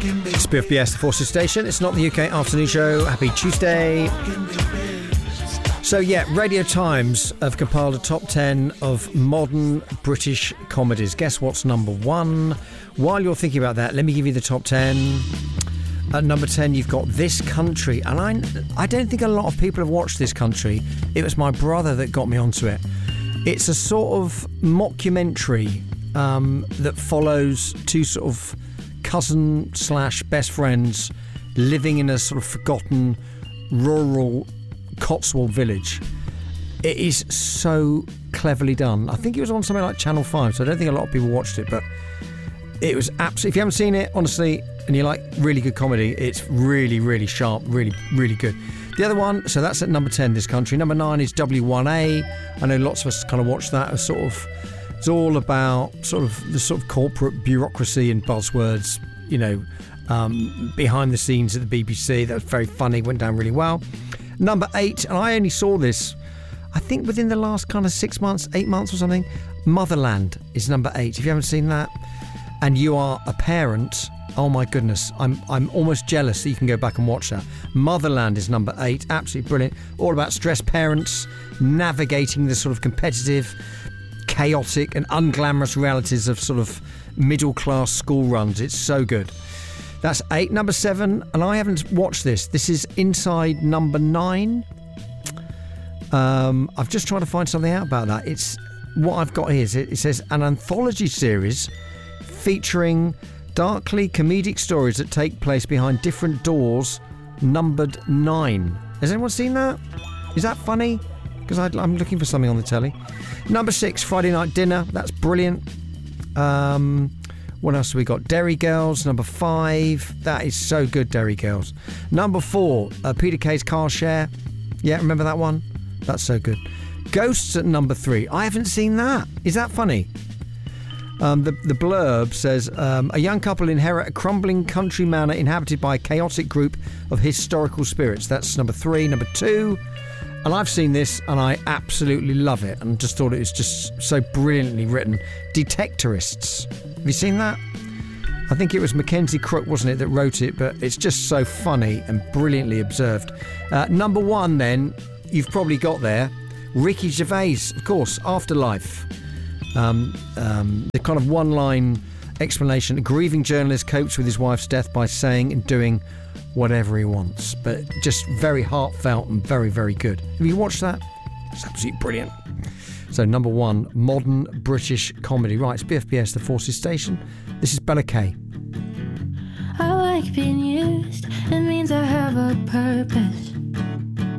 It's BFBS, the Forces Station. It's not the UK afternoon show. Happy Tuesday. So yeah, Radio Times have compiled a top 10 of modern British comedies. Guess what's number one? While you're thinking about that, let me give you the top 10. At number 10, you've got This Country. And I don't think a lot of people have watched This Country. It was my brother that got me onto it. It's a sort of mockumentary that follows two sort of cousin / best friends living in a sort of forgotten rural Cotswold village. It is so cleverly done. I think it was on something like Channel 5, so I don't think a lot of people watched it, but it was absolutely, if you haven't seen it, honestly, and you like really good comedy, it's really, really sharp, really, really good. The other one, so that's at number 10, This Country. Number 9 is W1A. I know lots of us kind of watch that as sort of, it's all about sort of the sort of corporate bureaucracy and buzzwords, you know, behind the scenes at the BBC. That was very funny, went down really well. Number 8, and I only saw this, I think within the last kind of 6 months, 8 months or something. Motherland is number 8. If you haven't seen that and you are a parent, oh my goodness, I'm almost jealous that you can go back and watch that. Motherland is number 8, absolutely brilliant. All about stressed parents navigating the sort of competitive, chaotic and unglamorous realities of sort of middle-class school runs. It's so good. That's 8. Number 7, and I haven't watched this. This is Inside Number 9. I've just tried to find something out about that. It's what I've got here. It says an anthology series featuring darkly comedic stories that take place behind different doors, numbered 9. Has anyone seen that? Is that funny? Because I'm looking for something on the telly. Number 6, Friday Night Dinner. That's brilliant. What else have we got? Derry Girls, number 5. That is so good, Derry Girls. Number 4, Peter Kay's Car Share. Yeah, remember that one? That's so good. Ghosts at number 3. I haven't seen that. Is that funny? The blurb says, a young couple inherit a crumbling country manor inhabited by a chaotic group of historical spirits. That's number 3. Number 2, and I've seen this and I absolutely love it and just thought it was just so brilliantly written. Detectorists. Have you seen that? I think it was Mackenzie Crook, wasn't it, that wrote it, but it's just so funny and brilliantly observed. Number 1 then, you've probably got there, Ricky Gervais, of course, Afterlife. The kind of one-line explanation, a grieving journalist copes with his wife's death by saying and doing whatever he wants, but just very heartfelt and very, very good. Have you watched that? It's absolutely brilliant. So number 1, modern British comedy. Right, it's BFBS, the Forces Station. This is Bella Kay. I like being used. It means I have a purpose.